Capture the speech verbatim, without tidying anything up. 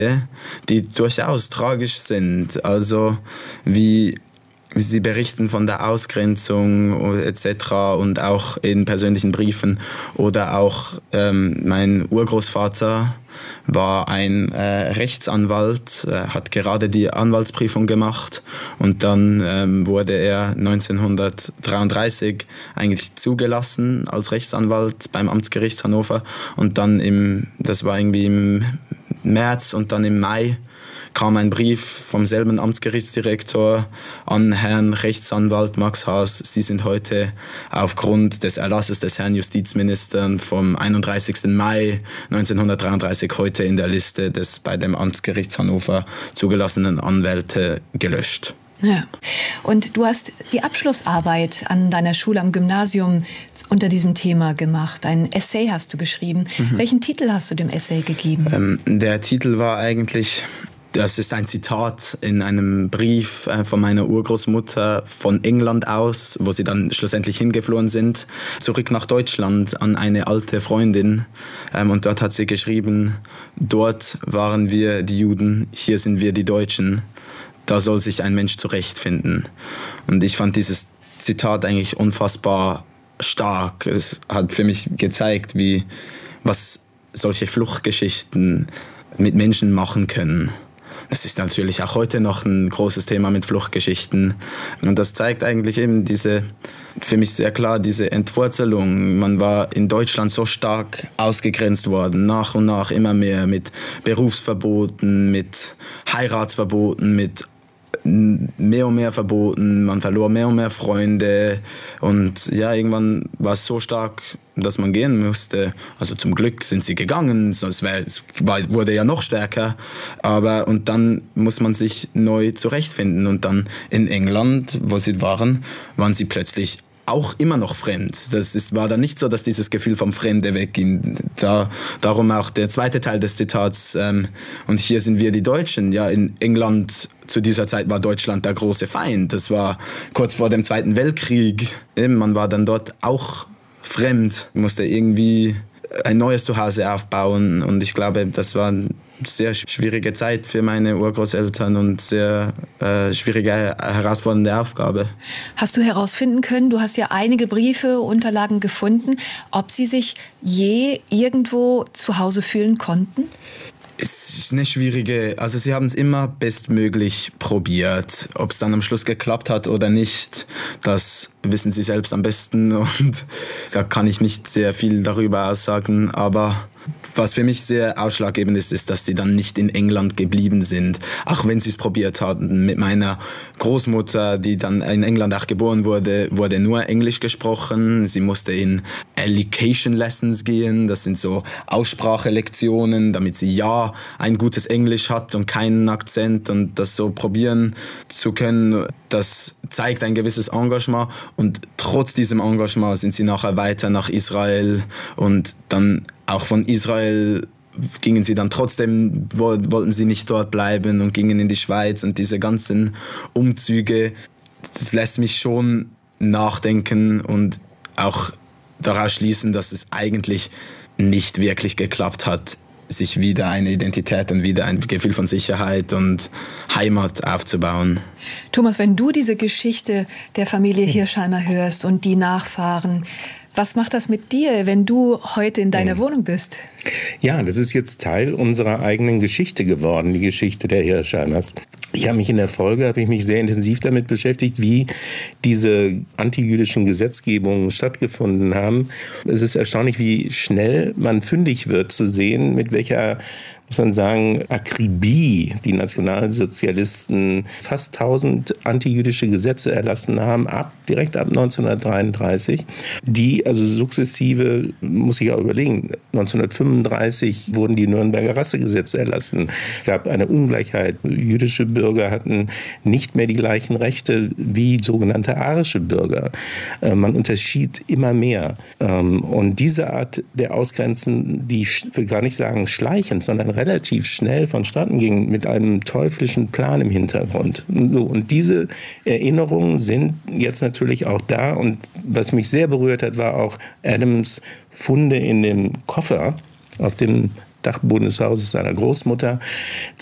die durchaus tragisch sind. Also wie Sie berichten von der Ausgrenzung et cetera und auch in persönlichen Briefen. Oder auch ähm, mein Urgroßvater war ein äh, Rechtsanwalt, äh, hat gerade die Anwaltsprüfung gemacht und dann ähm, wurde er neunzehnhundertdreiunddreißig eigentlich zugelassen als Rechtsanwalt beim Amtsgericht Hannover und dann im, das war irgendwie im März und dann im Mai kam ein Brief vom selben Amtsgerichtsdirektor an Herrn Rechtsanwalt Max Haas. Sie sind heute aufgrund des Erlasses des Herrn Justizministers vom einunddreißigsten Mai neunzehnhundertdreiunddreißig heute in der Liste des bei dem Amtsgericht Hannover zugelassenen Anwälte gelöscht. Ja. Und du hast die Abschlussarbeit an deiner Schule am Gymnasium unter diesem Thema gemacht. Ein Essay hast du geschrieben. Mhm. Welchen Titel hast du dem Essay gegeben? Ähm, der Titel war eigentlich... Das ist ein Zitat in einem Brief von meiner Urgroßmutter von England aus, wo sie dann schlussendlich hingeflohen sind, zurück nach Deutschland an eine alte Freundin. Und dort hat sie geschrieben, dort waren wir die Juden, hier sind wir die Deutschen. Da soll sich ein Mensch zurechtfinden. Und ich fand dieses Zitat eigentlich unfassbar stark. Es hat für mich gezeigt, wie, was solche Fluchtgeschichten mit Menschen machen können. Das ist natürlich auch heute noch ein großes Thema mit Fluchtgeschichten. Und das zeigt eigentlich eben diese, für mich sehr klar, diese Entwurzelung. Man war in Deutschland so stark ausgegrenzt worden, nach und nach immer mehr mit Berufsverboten, mit Heiratsverboten, mit mehr und mehr Verboten, man verlor mehr und mehr Freunde und ja, irgendwann war es so stark, dass man gehen musste. Also zum Glück sind sie gegangen, sonst wär, es war, wurde ja noch stärker. Aber und dann muss man sich neu zurechtfinden und dann in England, wo sie waren, waren sie plötzlich auch immer noch fremd. Das ist, war dann nicht so, dass dieses Gefühl vom Fremde wegging. Da, darum auch der zweite Teil des Zitats. Ähm, und hier sind wir die Deutschen. Ja, in England zu dieser Zeit war Deutschland der große Feind. Das war kurz vor dem Zweiten Weltkrieg. Man war dann dort auch fremd, musste irgendwie ein neues Zuhause aufbauen. Und ich glaube, das war eine sehr schwierige Zeit für meine Urgroßeltern und sehr äh, schwierige, herausfordernde Aufgabe. Hast du herausfinden können, du hast ja einige Briefe, Unterlagen gefunden, ob sie sich je irgendwo zu Hause fühlen konnten? Es ist eine schwierige, also sie haben es immer bestmöglich probiert. Ob es dann am Schluss geklappt hat oder nicht, das wissen sie selbst am besten und da kann ich nicht sehr viel darüber aussagen, aber was für mich sehr ausschlaggebend ist, ist, dass sie dann nicht in England geblieben sind. Auch wenn sie es probiert hatten. Mit meiner Großmutter, die dann in England auch geboren wurde, wurde nur Englisch gesprochen. Sie musste in Allocation Lessons gehen. Das sind so Aussprachelektionen, damit sie ja ein gutes Englisch hat und keinen Akzent und das so probieren zu können. Das zeigt ein gewisses Engagement und trotz diesem Engagement sind sie nachher weiter nach Israel und dann auch von Israel gingen sie dann trotzdem, wollten sie nicht dort bleiben und gingen in die Schweiz und diese ganzen Umzüge, das lässt mich schon nachdenken und auch daraus schließen, dass es eigentlich nicht wirklich geklappt hat, sich wieder eine Identität und wieder ein Gefühl von Sicherheit und Heimat aufzubauen. Thomas, wenn du diese Geschichte der Familie Hirsheimer hörst und die Nachfahren, was macht das mit dir, wenn du heute in deiner Wohnung bist? Ja, das ist jetzt Teil unserer eigenen Geschichte geworden, die Geschichte der Hirsheimers. Ich habe mich in der Folge, habe ich mich sehr intensiv damit beschäftigt, wie diese antijüdischen Gesetzgebungen stattgefunden haben. Es ist erstaunlich, wie schnell man fündig wird zu sehen, mit welcher, muss man sagen, Akribie die Nationalsozialisten fast tausend antijüdische Gesetze erlassen haben, ab, direkt ab neunzehnhundertdreiunddreißig, die also sukzessive, muss ich auch überlegen, neunzehnhundertfünfunddreißig wurden die Nürnberger Rassegesetze erlassen. Es gab eine Ungleichheit. Jüdische Bürger hatten nicht mehr die gleichen Rechte wie sogenannte arische Bürger. Man unterschied immer mehr. Und diese Art der Ausgrenzen, die, ich will gar nicht sagen schleichend, sondern relativ schnell vonstatten ging, mit einem teuflischen Plan im Hintergrund. Und diese Erinnerungen sind jetzt natürlich auch da. Und was mich sehr berührt hat, war auch Adams Funde in dem Koffer, auf dem Dachboden des Hauses seiner Großmutter.